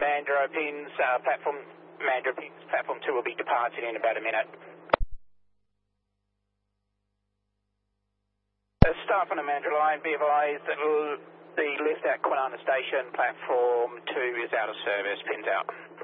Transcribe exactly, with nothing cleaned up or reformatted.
Mandro pins, uh, platform, Mandro pins, platform two will be departing in about a minute. Uh, staff on the Mandro line, be advised that the lift at Kwinana Station, platform two is out of service, pins out.